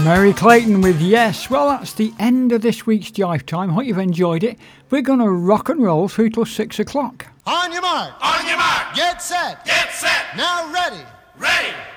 Mary Clayton with Yes. Well, that's the end of this week's Jive Time. Hope you've enjoyed it. We're going to rock and roll through till 6 o'clock. On your mark. On your mark. Get set. Get set. Now ready. Ready.